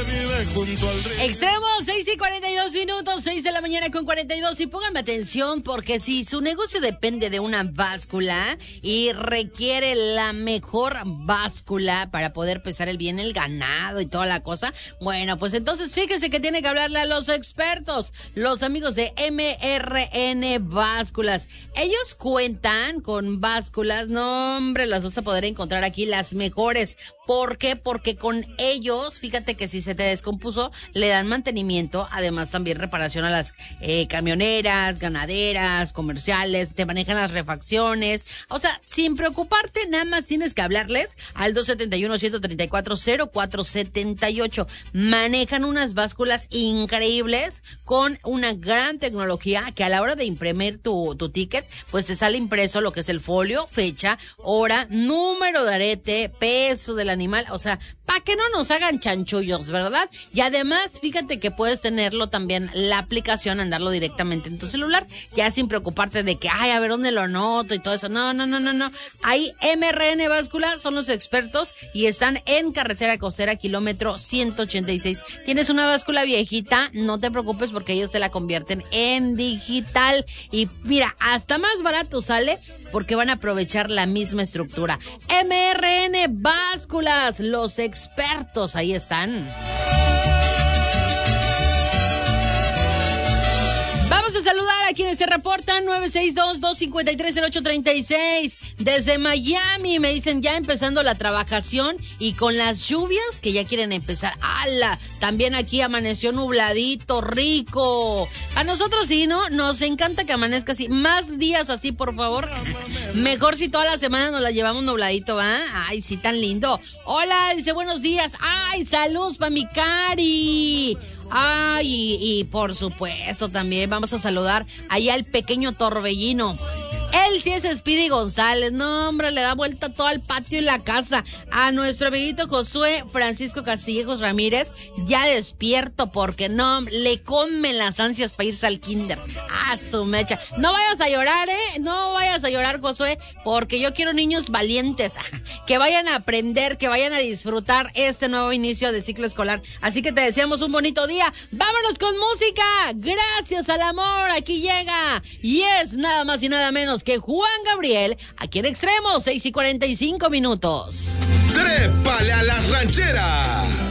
Extremo, 6:42, 6 de la mañana con 42. Y pónganme atención, porque si su negocio depende de una báscula y requiere la mejor báscula para poder pesar bien el ganado y toda la cosa, bueno, pues entonces fíjense que tiene que hablarle a los expertos, los amigos de MRN Básculas. Ellos cuentan con básculas, no hombre, las vas a poder encontrar aquí, las mejores. ¿Por qué? Porque con ellos, fíjate que si se te descompuso, le dan mantenimiento, además también reparación a las camioneras, ganaderas, comerciales, te manejan las refacciones, o sea, sin preocuparte, nada más tienes que hablarles al 271-134-0478. Manejan unas básculas increíbles con una gran tecnología que a la hora de imprimir tu ticket, pues te sale impreso lo que es el folio, fecha, hora, número de arete, peso del animal, o sea, para que no nos hagan chanchullos, ¿verdad? Y además, fíjate que puedes tenerlo también, la aplicación, andarlo directamente en tu celular, ya sin preocuparte de que, ay, a ver dónde lo anoto y todo eso. No. Ahí MRN Báscula son los expertos y están en Carretera Costera, kilómetro 186. Tienes una báscula viejita, no te preocupes porque ellos te la convierten en digital. Y mira, hasta más barato sale porque van a aprovechar la misma estructura. MRN Básculas, los expertos, ahí están. Vamos a saludar a quienes se reportan. 962-253-0836. Desde Miami me dicen ya empezando la trabajación y con las lluvias que ya quieren empezar. ¡Hala! También aquí amaneció nubladito, rico. A nosotros sí, ¿no? Nos encanta que amanezca así. Más días así, por favor. Mejor si toda la semana nos la llevamos nubladito, ¿va? Ay, sí, tan lindo. Hola, dice buenos días. Ay, saludos pa' mi Cari. Ay, y por supuesto también vamos a saludar allá al pequeño Torbellino. Él sí es Speedy González, no hombre, le da vuelta todo al patio y la casa. A nuestro amiguito Josué Francisco Castillejos Ramírez, ya despierto porque no, le comen las ansias para irse al kinder. ¡Ah, su mecha! No vayas a llorar, no vayas a llorar, Josué, porque yo quiero niños valientes, que vayan a aprender, que vayan a disfrutar este nuevo inicio de ciclo escolar. Así que te deseamos un bonito día. ¡Vámonos con música! Gracias al amor, aquí llega, y es nada más y nada menos que Juan Gabriel, aquí en Extremo, 6:45. ¡Trépale a las rancheras!